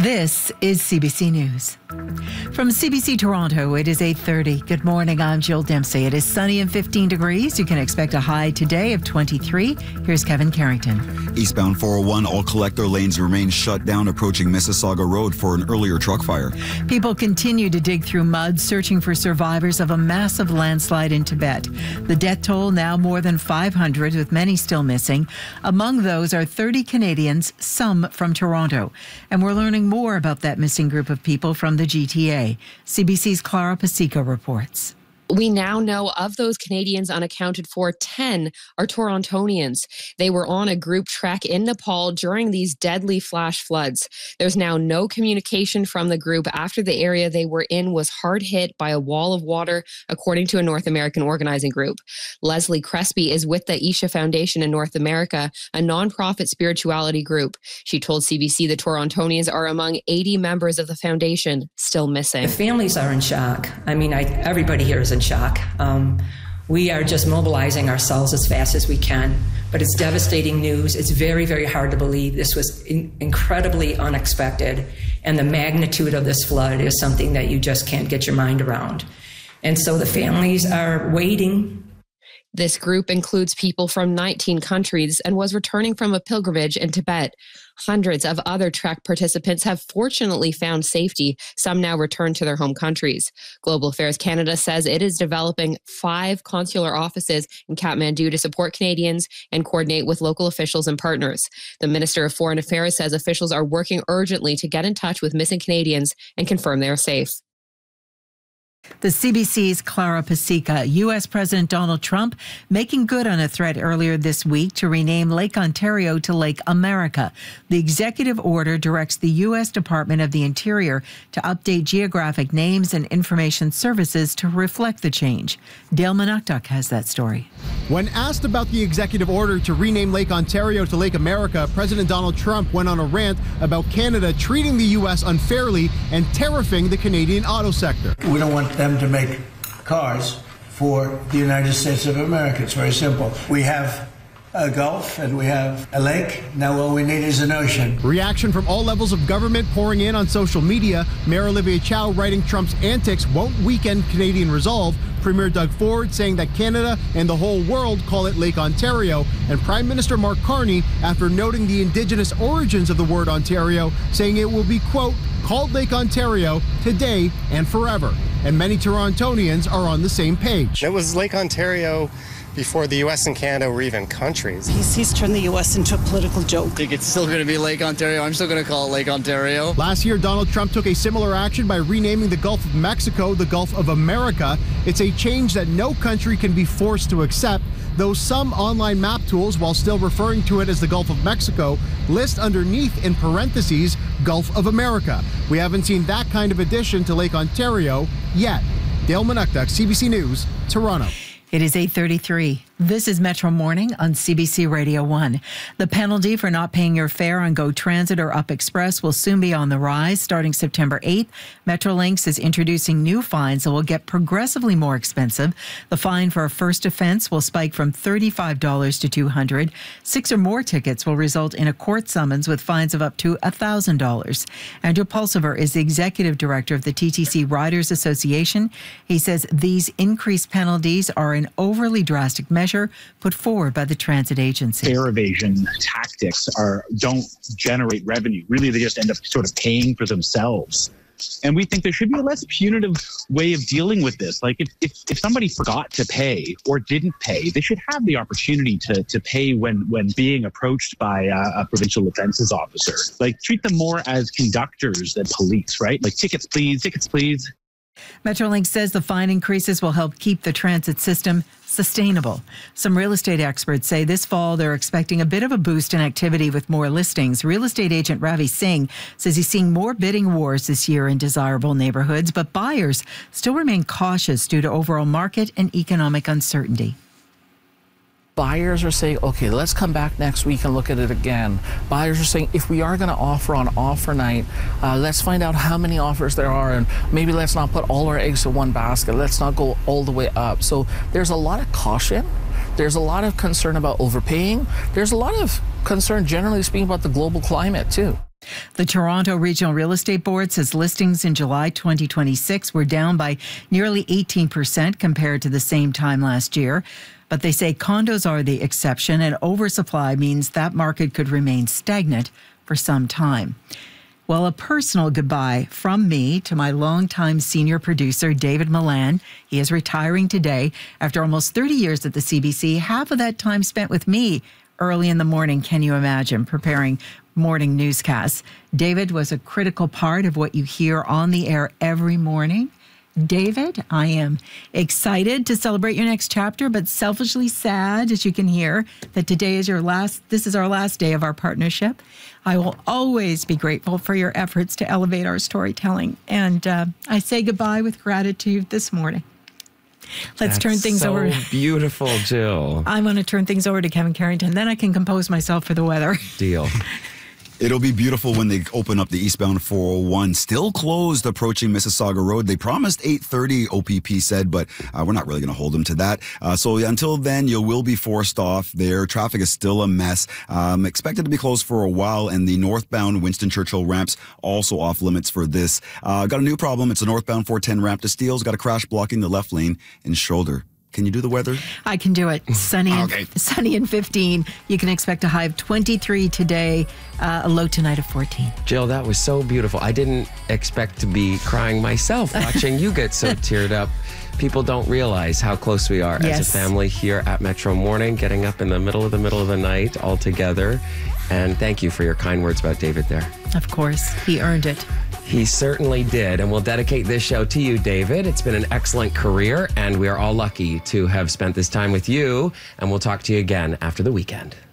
This is CBC News. From CBC Toronto, it is 8:30. Good morning, I'm Jill Dempsey. It is sunny and 15 degrees. You can expect a high today of 23. Here's Kevin Carrington. Eastbound 401, all collector lanes remain shut down approaching Mississauga Road for an earlier truck fire. People continue to dig through mud, searching for survivors of a massive landslide in Tibet. The death toll now more than 500, with many still missing. Among those are 30 Canadians, some from Toronto. And we're learning more about that missing group of people from the GTA. CBC's Clara Pasica reports. We now know of those Canadians unaccounted for, 10 are Torontonians. They were on a group trek in Nepal during these deadly flash floods. There's now no communication from the group after the area they were in was hard hit by a wall of water, according to a North American organizing group. Leslie Crespi is with the Isha Foundation in North America, a nonprofit spirituality group. She told CBC the Torontonians are among 80 members of the foundation still missing. The families are in shock. Everybody here is in shock. We are just mobilizing ourselves as fast as we can, but it's devastating news. It's very, very hard to believe. This was incredibly unexpected, and the magnitude of this flood is something that you just can't get your mind around. And so the families are waiting. This group includes people from 19 countries and was returning from a pilgrimage in Tibet. Hundreds of other trek participants have fortunately found safety. Some now return to their home countries. Global Affairs Canada says it is developing 5 consular offices in Kathmandu to support Canadians and coordinate with local officials and partners. The Minister of Foreign Affairs says officials are working urgently to get in touch with missing Canadians and confirm they are safe. The CBC's Clara Pasica. U.S. President Donald Trump making good on a threat earlier this week to rename Lake Ontario to Lake America. The executive order directs the U.S. Department of the Interior to update geographic names and information services to reflect the change. Dale Manukduk has that story. When asked about the executive order to rename Lake Ontario to Lake America, President Donald Trump went on a rant about Canada treating the U.S. unfairly and tariffing the Canadian auto sector. We don't want them to make cars for the United States of America. It's very simple. We have a Gulf and we have a lake. Now all we need is an ocean. Reaction from all levels of government pouring in on social media. Mayor Olivia Chow writing Trump's antics won't weaken Canadian resolve. Premier Doug Ford saying that Canada and the whole world call it Lake Ontario. And Prime Minister Mark Carney, after noting the Indigenous origins of the word Ontario, saying it will be, quote, called Lake Ontario today and forever. And many Torontonians are on the same page. It was Lake Ontario before the U.S. and Canada were even countries. He's turned the U.S. into a political joke. I think it's still going to be Lake Ontario. I'm still going to call it Lake Ontario. Last year, Donald Trump took a similar action by renaming the Gulf of Mexico the Gulf of America. It's a change that no country can be forced to accept, though some online map tools, while still referring to it as the Gulf of Mexico, list underneath in parentheses Gulf of America. We haven't seen that kind of addition to Lake Ontario yet. Dale Manukduk, CBC News, Toronto. It is 8:33. This is Metro Morning on CBC Radio 1. The penalty for not paying your fare on GO Transit or Up Express will soon be on the rise. Starting September 8th, Metrolinx is introducing new fines that will get progressively more expensive. The fine for a first offense will spike from $35 to $200. 6 or more tickets will result in a court summons with fines of up to $1,000. Andrew Pulsiver is the executive director of the TTC Riders Association. He says these increased penalties are an overly drastic measure put forward by the transit agency. Fare evasion tactics don't generate revenue. Really, they just end up sort of paying for themselves. And we think there should be a less punitive way of dealing with this. Like if somebody forgot to pay or didn't pay, they should have the opportunity to pay when being approached by a provincial offences officer. Like treat them more as conductors than police, right? Like tickets, please, tickets, please. Metrolinx says the fine increases will help keep the transit system sustainable. Some real estate experts say this fall they're expecting a bit of a boost in activity with more listings. Real estate agent Ravi Singh says he's seeing more bidding wars this year in desirable neighborhoods, but buyers still remain cautious due to overall market and economic uncertainty. Buyers are saying, okay, let's come back next week and look at it again. Buyers are saying, if we are going to offer on offer night, let's find out how many offers there are, and maybe let's not put all our eggs in one basket. Let's not go all the way up. So there's a lot of caution. There's a lot of concern about overpaying. There's a lot of concern, generally speaking, about the global climate, too. The Toronto Regional Real Estate Board says listings in July 2026 were down by nearly 18% compared to the same time last year. But they say condos are the exception, and oversupply means that market could remain stagnant for some time. Well, a personal goodbye from me to my longtime senior producer, David Milan. He is retiring today after almost 30 years at the CBC, half of that time spent with me early in the morning. Can you imagine, preparing morning newscasts? David was a critical part of what you hear on the air every morning. David, I am excited to celebrate your next chapter, but selfishly sad, as you can hear, that today is this is our last day of our partnership. I will always be grateful for your efforts to elevate our storytelling. And I say goodbye with gratitude this morning. Let's turn things over. Beautiful, Jill. I'm going to turn things over to Kevin Carrington. Then I can compose myself for the weather. Deal. It'll be beautiful when they open up the eastbound 401, still closed approaching Mississauga Road. They promised 8:30, OPP said, but we're not really going to hold them to that. So until then, you will be forced off there. Traffic is still a mess. Expected to be closed for a while, and the northbound Winston Churchill ramps also off limits for this. Got a new problem. It's a northbound 410 ramp to Steeles. Got a crash blocking the left lane in Shoulder. Can you do the weather? I can do it. Sunny and 15. You can expect a high of 23 today, a low tonight of 14. Jill, that was so beautiful. I didn't expect to be crying myself watching you get so teared up. People don't realize how close we are as a family here at Metro Morning, getting up in the middle of the night all together. And thank you for your kind words about David there. Of course, he earned it. He certainly did, and we'll dedicate this show to you, David. It's been an excellent career, and we are all lucky to have spent this time with you, and we'll talk to you again after the weekend.